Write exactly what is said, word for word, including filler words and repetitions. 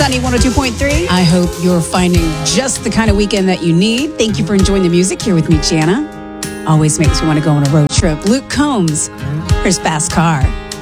Sunny one oh two point three. I hope you're finding just the kind of weekend that you need. Thank you for enjoying the music here with me, Jana. Always makes me want to go on a road trip. Luke Combs, here's Fast Car.